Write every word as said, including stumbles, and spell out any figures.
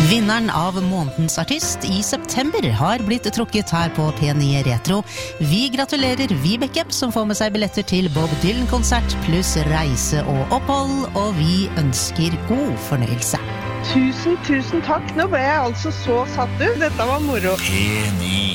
Vinneren av månedens artist i september har blitt trukket her på P ni Retro. Vi gratulerer Vibeke, som får med seg billetter til Bob Dylan-konsert pluss reise og opphold, og vi ønsker god fornøyelse. Tusen, tusen takk. Nå ble jeg altså så satt ut. Dette var moro. P ni